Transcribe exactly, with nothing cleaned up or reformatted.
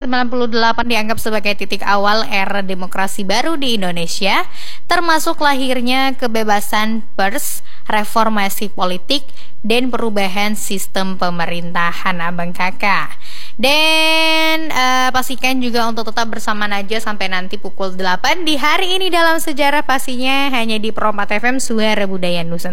sembilan puluh delapan dianggap sebagai titik awal era demokrasi baru di Indonesia, termasuk lahirnya kebebasan pers, reformasi politik, dan perubahan sistem pemerintahan, abang kakak. Dan uh, pastikan juga untuk tetap bersama Najwa sampai nanti pukul delapan di hari ini dalam sejarah, pastinya hanya di Pro empat F M Suara Budaya Nusantara.